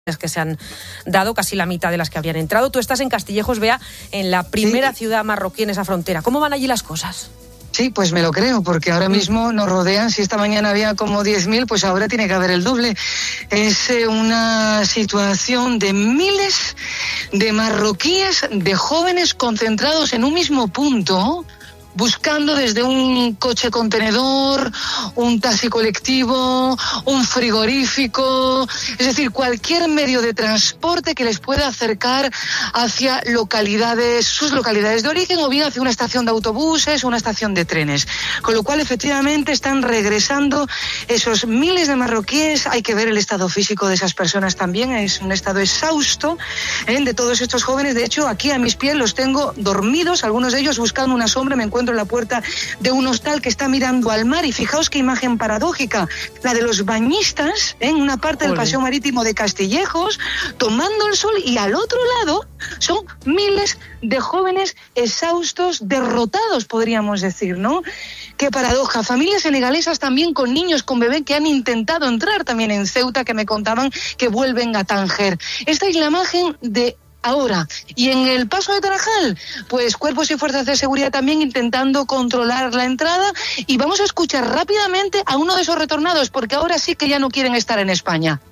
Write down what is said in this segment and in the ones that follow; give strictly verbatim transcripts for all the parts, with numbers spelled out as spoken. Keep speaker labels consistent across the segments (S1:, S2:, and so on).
S1: que se han dado, casi la mitad de las que habrían entrado. Tú estás en Castillejos, Bea, en la primera sí. ciudad marroquí en esa frontera. ¿Cómo van allí las cosas?
S2: Sí, pues me lo creo, porque ahora mismo nos rodean, si esta mañana había como diez mil, pues ahora tiene que haber el doble. Es eh, una situación de miles de marroquíes, de jóvenes concentrados en un mismo punto, buscando desde un coche contenedor, un taxi colectivo, un frigorífico, es decir, cualquier medio de transporte que les pueda acercar hacia localidades, sus localidades de origen, o bien hacia una estación de autobuses o una estación de trenes. Con lo cual, efectivamente, están regresando esos miles de marroquíes. Hay que ver el estado físico de esas personas también, es un estado exhausto, ¿eh? de todos estos jóvenes. De hecho, aquí a mis pies los tengo dormidos, algunos de ellos buscando una sombra. Me encuentro en la puerta de un hostal que está mirando al mar, y fijaos qué imagen paradójica, la de los bañistas en una parte del paseo marítimo de Castillejos tomando el sol, y al otro lado son miles de jóvenes exhaustos, derrotados, podríamos decir, ¿no? Qué paradoja. Familias senegalesas también con niños, con bebé, que han intentado entrar también en Ceuta, que me contaban que vuelven a Tánger. Esta es la imagen de ahora. Y en el paso de Tarajal, pues cuerpos y fuerzas de seguridad también intentando controlar la entrada. Y vamos a escuchar rápidamente a uno de esos retornados, porque ahora sí que ya no quieren estar en España.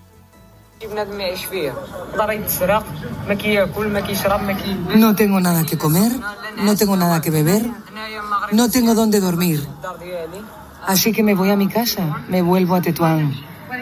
S3: No tengo nada que comer, no tengo nada que beber, no tengo dónde dormir. Así que me voy a mi casa, me vuelvo a Tetuán.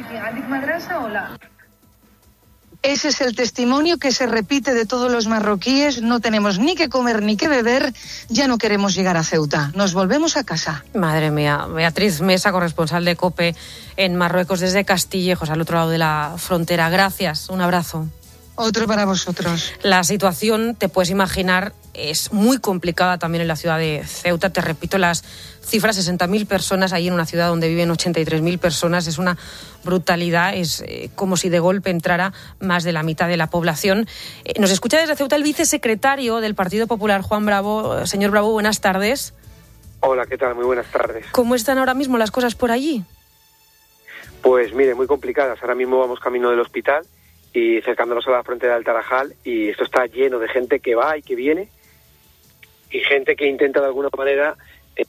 S2: Ese es el testimonio que se repite de todos los marroquíes. No tenemos ni que comer ni que beber, ya no queremos llegar a Ceuta, nos volvemos a casa.
S1: Madre mía. Beatriz Mesa, corresponsal de COPE en Marruecos desde Castillejos, al otro lado de la frontera. Gracias, un abrazo.
S2: Otro para vosotros.
S1: La situación, te puedes imaginar, es muy complicada también en la ciudad de Ceuta. Te repito las cifras, sesenta mil personas ahí en una ciudad donde viven ochenta y tres mil personas. Es una brutalidad, es eh, como si de golpe entrara más de la mitad de la población. Eh, nos escucha desde Ceuta el vicesecretario del Partido Popular, Juan Bravo. Señor Bravo, buenas tardes.
S4: Hola, ¿qué tal? Muy buenas tardes.
S1: ¿Cómo están ahora mismo las cosas por allí?
S4: Pues mire, muy complicadas. Ahora mismo vamos camino del hospital y acercándonos a la frontera del Tarajal, y esto está lleno de gente que va y que viene, y gente que intenta de alguna manera... Eh,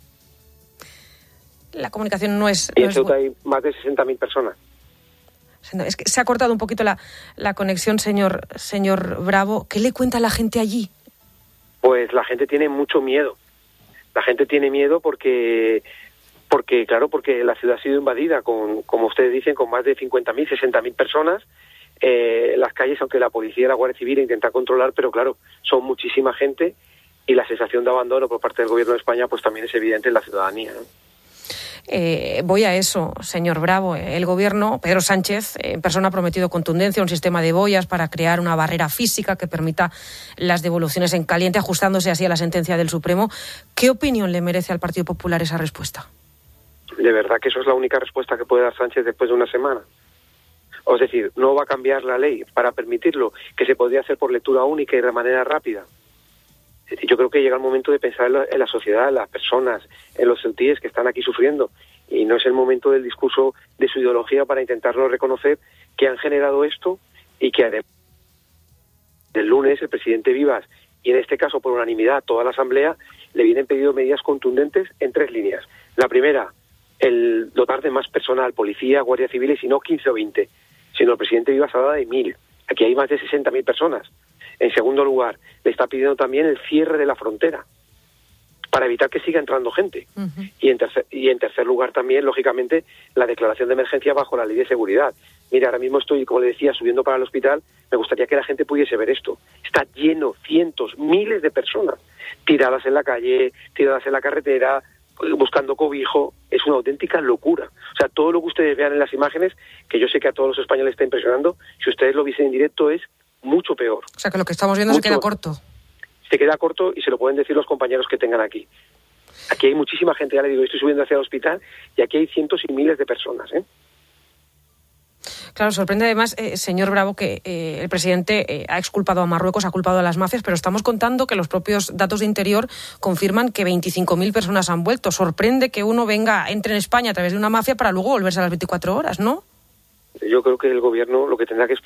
S1: la comunicación no es...
S4: Y
S1: no
S4: en
S1: es
S4: Ceuta
S1: bu-
S4: hay más de sesenta mil personas.
S1: Es que se ha cortado un poquito la, la conexión, señor, señor Bravo. ¿Qué le cuenta la gente allí?
S4: Pues la gente tiene mucho miedo. La gente tiene miedo porque... Porque, claro, porque la ciudad ha sido invadida con, como ustedes dicen, con más de cincuenta mil, sesenta mil personas. Eh, las calles, aunque la policía y la Guardia Civil intentan controlar, pero claro, son muchísima gente, y la sensación de abandono por parte del Gobierno de España pues también es evidente en la ciudadanía, ¿no?
S1: Eh, voy a eso, señor Bravo. El Gobierno, Pedro Sánchez, en persona ha prometido contundencia, un sistema de boyas para crear una barrera física que permita las devoluciones en caliente, ajustándose así a la sentencia del Supremo. ¿Qué opinión le merece al Partido Popular esa respuesta?
S4: ¿De verdad que eso es la única respuesta que puede dar Sánchez después de una semana? Es decir, no va a cambiar la ley para permitirlo, que se podría hacer por lectura única y de manera rápida. Yo creo que llega el momento de pensar en la, en la sociedad, en las personas, en los sentíes que están aquí sufriendo, y no es el momento del discurso de su ideología para intentarlo reconocer que han generado esto, y que además el lunes el presidente Vivas, y en este caso por unanimidad toda la Asamblea, le vienen pedido medidas contundentes en tres líneas. La primera, el dotar de más personal, policía, guardia civiles, y no quince o veinte, sino el presidente Vivas habla de mil. Aquí hay más de sesenta mil personas. En segundo lugar, le está pidiendo también el cierre de la frontera para evitar que siga entrando gente. Uh-huh. Y en tercer, y en tercer lugar también, lógicamente, la declaración de emergencia bajo la ley de seguridad. Mira, ahora mismo estoy, como le decía, subiendo para el hospital. Me gustaría que la gente pudiese ver esto. Está lleno, cientos, miles de personas tiradas en la calle, tiradas en la carretera, buscando cobijo. Es una auténtica locura. O sea, todo lo que ustedes vean en las imágenes, que yo sé que a todos los españoles está impresionando, si ustedes lo viesen en directo es mucho peor.
S1: O sea, que lo que estamos viendo mucho, se queda corto.
S4: Se queda corto, y se lo pueden decir los compañeros que tengan aquí. Aquí hay muchísima gente, ya le digo, estoy subiendo hacia el hospital, y aquí hay cientos y miles de personas, ¿eh?
S1: Claro, sorprende además, eh, señor Bravo, que eh, el presidente eh, ha exculpado a Marruecos, ha culpado a las mafias, pero estamos contando que los propios datos de Interior confirman que veinticinco mil personas han vuelto. Sorprende que uno venga, entre en España a través de una mafia para luego volverse a las veinticuatro horas, ¿no?
S4: Yo creo que el gobierno lo que tendrá que